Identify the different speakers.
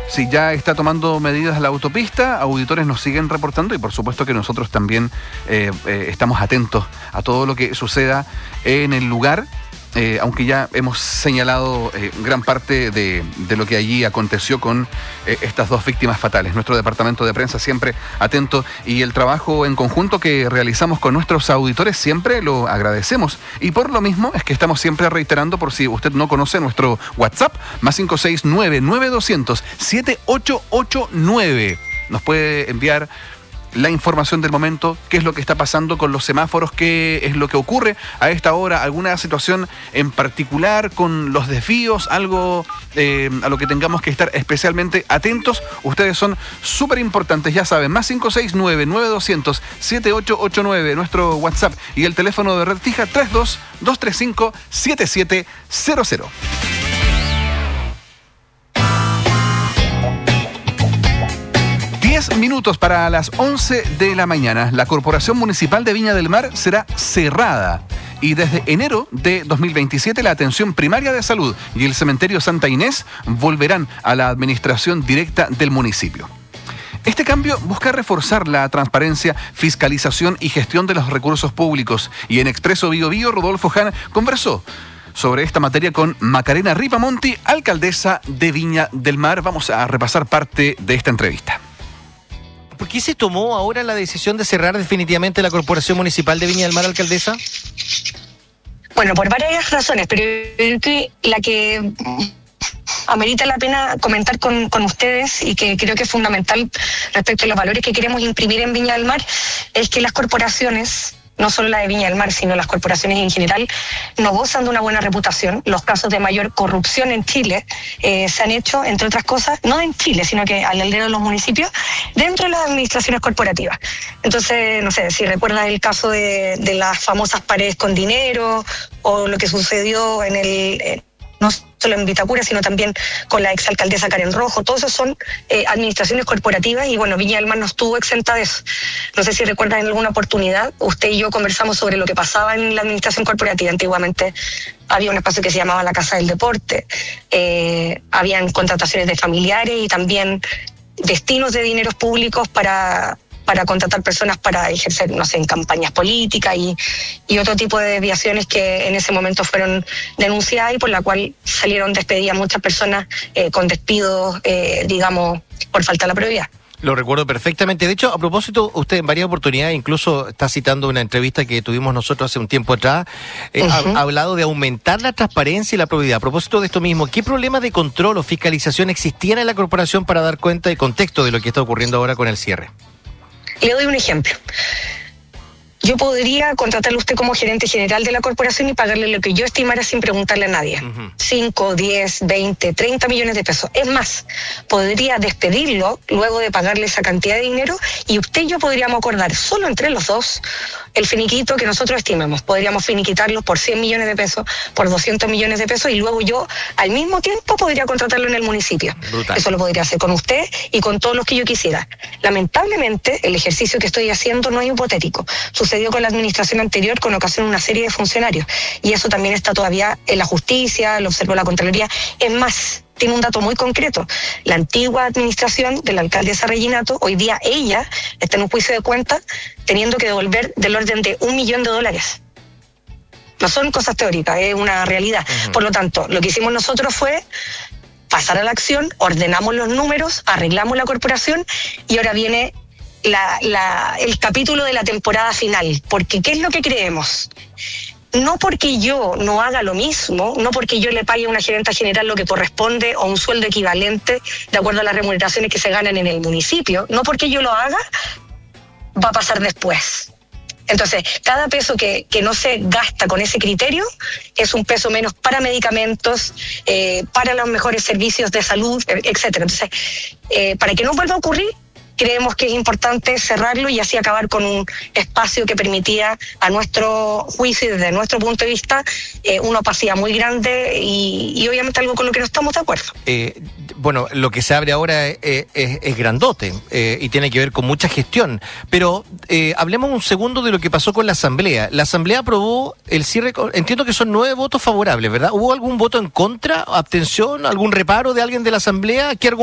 Speaker 1: si ya está tomando medidas la autopista, auditores nos siguen reportando y por supuesto que nosotros también estamos atentos a todo lo que suceda en el lugar. Aunque ya hemos señalado gran parte de lo que allí aconteció con estas dos víctimas fatales. Nuestro departamento de prensa siempre atento y el trabajo en conjunto que realizamos con nuestros auditores siempre lo agradecemos. Y por lo mismo es que estamos siempre reiterando, por si usted no conoce nuestro WhatsApp, más 569-9200-7889. Nos puede enviar la información del momento, qué es lo que está pasando con los semáforos, qué es lo que ocurre a esta hora, alguna situación en particular con los desvíos, algo a lo que tengamos que estar especialmente atentos. Ustedes son súper importantes, ya saben, más 569-9200-7889, nuestro WhatsApp y el teléfono de red fija 32-235-7700. 10 minutos para las 11 de la mañana. La Corporación Municipal de Viña del Mar será cerrada. Y desde enero de 2027 la atención primaria de salud y el cementerio Santa Inés volverán a la administración directa del municipio. Este cambio busca reforzar la transparencia, fiscalización y gestión de los recursos públicos. Y en Expreso Bío Bío, Rodolfo Ján conversó sobre esta materia con Macarena Ripamonti, alcaldesa de Viña del Mar. Vamos a repasar parte de esta entrevista.
Speaker 2: ¿Por qué se tomó ahora la decisión de cerrar definitivamente la Corporación Municipal de Viña del Mar, alcaldesa?
Speaker 3: Bueno, por varias razones, pero la que amerita la pena comentar con ustedes y que creo que es fundamental respecto a los valores que queremos imprimir en Viña del Mar es que las corporaciones, no solo la de Viña del Mar, sino las corporaciones en general, no gozan de una buena reputación. Los casos de mayor corrupción en Chile se han hecho, entre otras cosas, no en Chile, sino que al aldero de los municipios, dentro de las administraciones corporativas. Entonces, no sé, si recuerdas el caso de las famosas paredes con dinero, o lo que sucedió no solo en Vitacura, sino también con la exalcaldesa Karen Rojo. Todos esos son administraciones corporativas y bueno, Viña del Mar no estuvo exenta de eso. No sé si recuerdan en alguna oportunidad, usted y yo conversamos sobre lo que pasaba en la administración corporativa. Antiguamente había un espacio que se llamaba la Casa del Deporte, habían contrataciones de familiares y también destinos de dineros públicos para contratar personas para ejercer, no sé, en campañas políticas y otro tipo de desviaciones que en ese momento fueron denunciadas y por la cual salieron despedidas muchas personas con despidos, digamos, por falta de la probidad.
Speaker 2: Lo recuerdo perfectamente. De hecho, a propósito, usted en varias oportunidades incluso está citando una entrevista que tuvimos nosotros hace un tiempo atrás, ha hablado de aumentar la transparencia y la probidad. A propósito de esto mismo, ¿qué problemas de control o fiscalización existían en la corporación para dar cuenta y contexto de lo que está ocurriendo ahora con el cierre?
Speaker 3: Le doy un ejemplo. Yo podría contratarle a usted como gerente general de la corporación y pagarle lo que yo estimara sin preguntarle a nadie. 5, 10, 20, 30 millones de pesos. Es más, podría despedirlo luego de pagarle esa cantidad de dinero y usted y yo podríamos acordar solo entre los dos el finiquito que nosotros estimemos. Podríamos finiquitarlo por 100 millones de pesos, por 200 millones de pesos y luego yo al mismo tiempo podría contratarlo en el municipio.
Speaker 2: Brutal.
Speaker 3: Eso lo podría hacer con usted y con todos los que yo quisiera. Lamentablemente, el ejercicio que estoy haciendo no es hipotético. Sucedió con la administración anterior con ocasión de una serie de funcionarios y eso también está todavía en la justicia, lo observó la Contraloría. Es más, tiene un dato muy concreto. La antigua administración de la alcaldesa Reginato, hoy día ella está en un juicio de cuentas teniendo que devolver del orden de $1 millón. No son cosas teóricas, es una realidad. Por lo tanto, lo que hicimos nosotros fue pasar a la acción, ordenamos los números, arreglamos la corporación y ahora viene el capítulo de la temporada final. Porque ¿qué es lo que creemos? No porque yo no haga lo mismo, no porque yo le pague a una gerenta general lo que corresponde o un sueldo equivalente de acuerdo a las remuneraciones que se ganan en el municipio, no porque yo lo haga, va a pasar después. Entonces, cada peso que no se gasta con ese criterio es un peso menos para medicamentos, para los mejores servicios de salud, etcétera. Entonces, para que no vuelva a ocurrir, creemos que es importante cerrarlo y así acabar con un espacio que permitía, a nuestro juicio y desde nuestro punto de vista, una opacidad muy grande y obviamente algo con lo que no estamos de acuerdo.
Speaker 2: Bueno, lo que se abre ahora es grandote y tiene que ver con mucha gestión, pero hablemos un segundo de lo que pasó con la Asamblea. La Asamblea aprobó el cierre, entiendo que son 9 votos favorables, ¿verdad? ¿Hubo algún voto en contra, abstención, algún reparo de alguien de la Asamblea? ¿Qué